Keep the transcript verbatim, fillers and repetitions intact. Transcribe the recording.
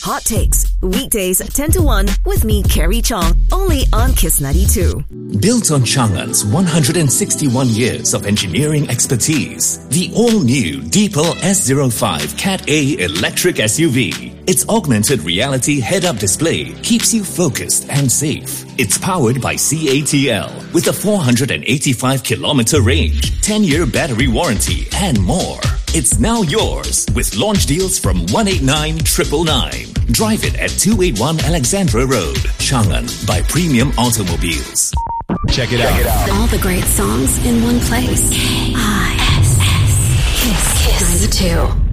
Hot Takes, weekdays ten to one with me, Carrie Chong, only on Kiss ninety-two. Built on Chang'an's one hundred sixty-one years of engineering expertise, the all-new Deepal S zero five Cat A electric S U V. Its augmented reality head-up display keeps you focused and safe. It's powered by C A T L with a four hundred eighty-five kilometer range, ten year battery warranty, and more. It's now yours with launch deals from one eight nine nine nine nine. Drive it at two eighty-one Alexandra Road, Chang'an by Premium Automobiles. Check it out. Check it out. All the great songs in one place. K I S S Kiss ninety-two.